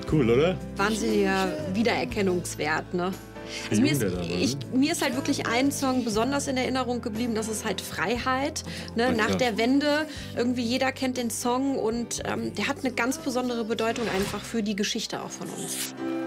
Cool, oder? Wahnsinniger Wiedererkennungswert, ne? Also mir ist halt wirklich ein Song besonders in Erinnerung geblieben, das ist halt Freiheit. Ne? Nach der Wende, irgendwie jeder kennt den Song und der hat eine ganz besondere Bedeutung einfach für die Geschichte auch von uns.